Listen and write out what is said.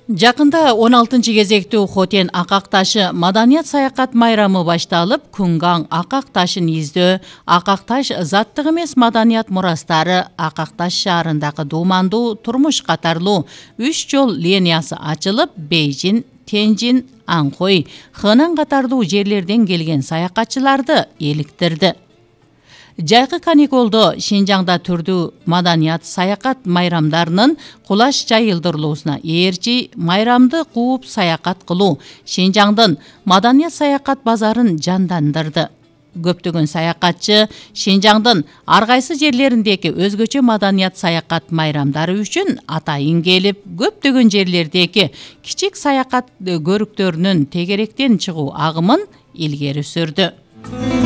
Жакында 16 кезектүү Хотен Акак ташы маданият саякат майрамы башталып, Күнгаң Акак ташын издөө, Акак таш заттык эмес маданият мурастары, Акак таш шаарындагы дуумандуу турмуш катарлуу 3 жол линиясы ачылып, Бейжин, Тенжин, Анхой, Хэнан катарлуу жерлерден келген саякатчыларды эликтирди. Жайкы каникулдо Шинжаңда түрдүү маданият саякат майрамдарынын кулаш жайылдырылуусуна ээрчи майрамды кууп саякат кылуу Шинжаңдын маданият саякат базарын жандандырды. Көптөгөн саякатчы Шинжаңдын ар кайсы жерлериндеги өзгөчө маданият саякат майрамдары үчүн атайын келип, көптөгөн жерлердеги кичик саякат көрүктөрүнүн тегеректен чыгуу агымын илгери сүрдү.